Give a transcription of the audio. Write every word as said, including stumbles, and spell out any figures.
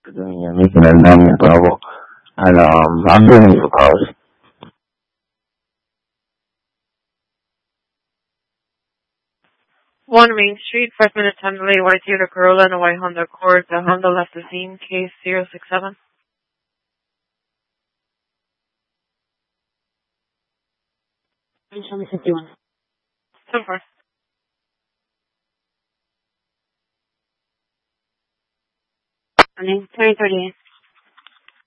Yeah, making a number Bravo. And um, I'm doing your calls. One Main Street, five minutes Honda white Toyota Corolla and a white Honda Accord. The Honda left the scene, case zero six seven. Show me fifty-one. So far. Running twenty thirty-eight.